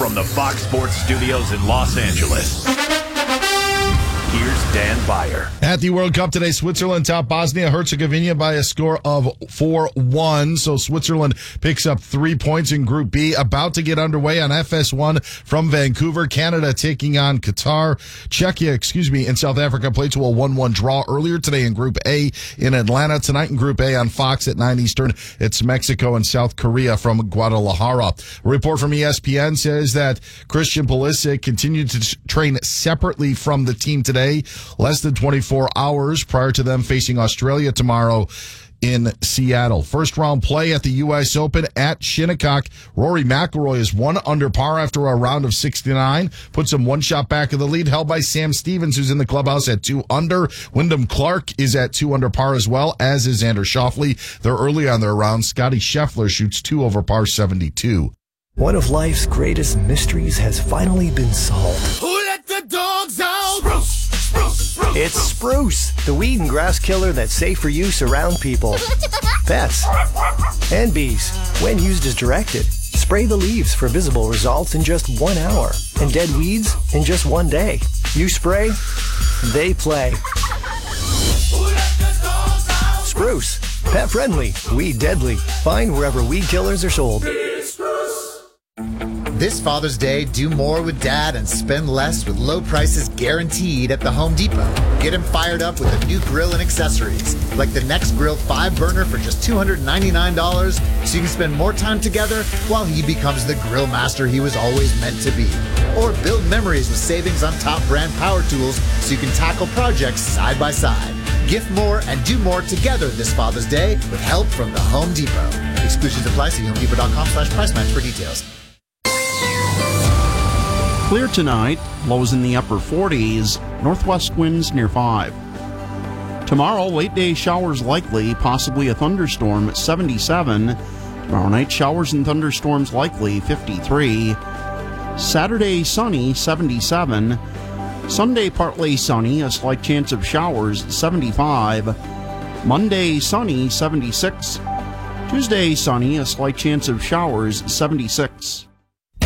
from the Fox Sports Studios in Los Angeles, here's Dan Beyer. At the World Cup today, Switzerland topped Bosnia-Herzegovina by a score of 4-1. So Switzerland picks up 3 points in Group B. About to get underway on FS1 from Vancouver. Canada taking on Qatar. Czechia, and South Africa played to a 1-1 draw earlier today in Group A in Atlanta. Tonight in Group A on Fox at 9 Eastern, it's Mexico and South Korea from Guadalajara. A report from ESPN says that Christian Pulisic continued to train separately from the team today, less than 24 hours prior to them facing Australia tomorrow in Seattle. First round play at the U.S. Open at Shinnecock. Rory McIlroy is 1 under par after a round of 69. Puts him 1 shot back of the lead, held by Sam Stevens, who's in the clubhouse at 2 under. Wyndham Clark is at 2 under par as well, as is Xander Schauffele. They're early on their round. Scotty Scheffler shoots 2 over par 72. One of life's greatest mysteries has finally been solved. Who let the dogs out? Spruce, spruce, spruce. It's Spruce, the weed and grass killer that's safe for use around people, pets, and bees. When used as directed, spray the leaves for visible results in just 1 hour, and dead weeds in just 1 day. You spray, they play. Who let the dogs out? Spruce, pet friendly, weed deadly. Find wherever weed killers are sold. This Father's Day, do more with Dad and spend less with low prices guaranteed at the Home Depot. Get him fired up with a new grill and accessories, like the Next Grill 5-burner for just $299, so you can spend more time together while he becomes the grill master he was always meant to be. Or build memories with savings on top brand power tools so you can tackle projects side by side. Gift more and do more together this Father's Day with help from the Home Depot. Exclusions apply. See HomeDepot.com/price match for details. Clear tonight, lows in the upper 40s, northwest winds near 5. Tomorrow, late day showers likely, possibly a thunderstorm at 77. Tomorrow night, showers and thunderstorms likely, 53. Saturday, sunny, 77. Sunday, partly sunny, a slight chance of showers, 75. Monday, sunny, 76. Tuesday, sunny, a slight chance of showers, 76.